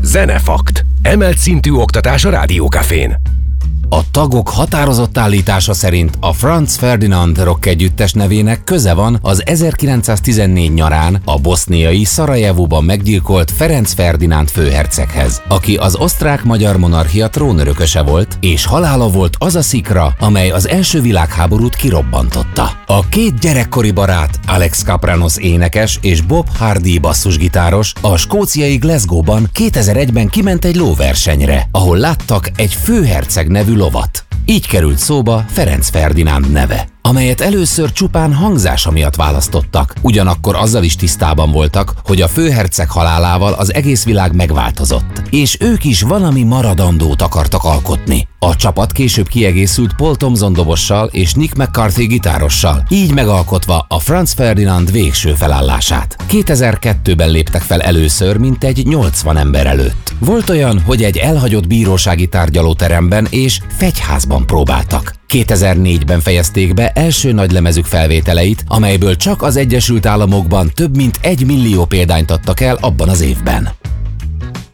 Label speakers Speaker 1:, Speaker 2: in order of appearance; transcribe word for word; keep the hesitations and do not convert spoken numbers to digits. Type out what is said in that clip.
Speaker 1: Zenefakt. Emelt szintű oktatás a Rádiókafén.
Speaker 2: A tagok határozott állítása szerint a Franz Ferdinand rock együttes nevének köze van az ezerkilencszáztizennégy nyarán a boszniai Szarajevóban meggyilkolt Ferenc Ferdinánd főherceghez, aki az osztrák-magyar monarchia trónörököse volt, és halála volt az a szikra, amely az első világháborút kirobbantotta. A két gyerekkori barát, Alex Kapranos énekes és Bob Hardy basszusgitáros a skóciai Glasgow-ban kétezer-egyben kiment egy lóversenyre, ahol láttak egy főherceg nevű lovat. Így került szóba Ferenc Ferdinánd neve, amelyet először csupán hangzása miatt választottak, ugyanakkor azzal is tisztában voltak, hogy a főherceg halálával az egész világ megváltozott, és ők is valami maradandót akartak alkotni. A csapat később kiegészült Paul Thompson dobossal és Nick McCarthy gitárossal, így megalkotva a Franz Ferdinand végső felállását. kétezer-kettőben léptek fel először mintegy nyolcvan ember előtt. Volt olyan, hogy egy elhagyott bírósági tárgyalóteremben és fegyházban próbáltak. kétezer-négyben fejezték be első nagylemezük felvételeit, amelyből csak az Egyesült Államokban több mint egy millió példányt adtak el abban az évben.